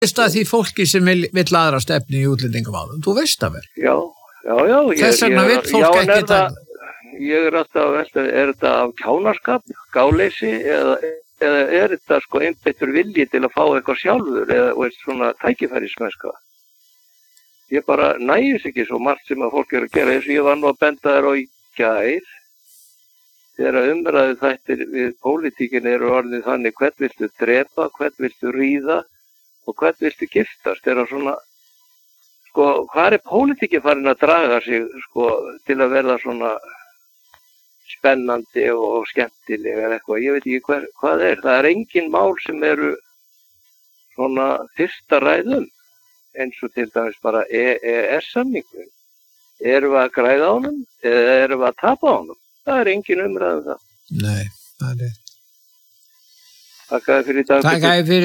veist að því fólki sem vill aðra stefnu í útlendingamálum, þú veist það vel. Já. Þess vegna vill fólk ekki það. Ég alltaf að velta, þetta af kjánaskap, gáleysi eða þetta sko einbeittur vilji til að fá eitthvað sjálfur eða svona tækifærismennska? Ég bara nægis ekki svo margt sem að fólk að gera eins og ég var nú að benda þér á í gær. Þegar umræðu þættir við pólitíkin eru orðið þannig hvern viltu drepa, hvern viltu ríða og hvern viltu giftast. Þegar svona, sko, hvað pólitíkin farin að draga sig, sko, til að verða svona spennandi og skemmtileg eða eitthvað. Ég veit ekki hvað það er engin mál sem eru svona fyrsta ræðum, eins og til dæmis bara EES-samningur. Erum við að græða á honum eða erum við að tapa á honum? Það er engin umræð um það. Nei, það er. Takk fyrir í dag. Takk fyrir.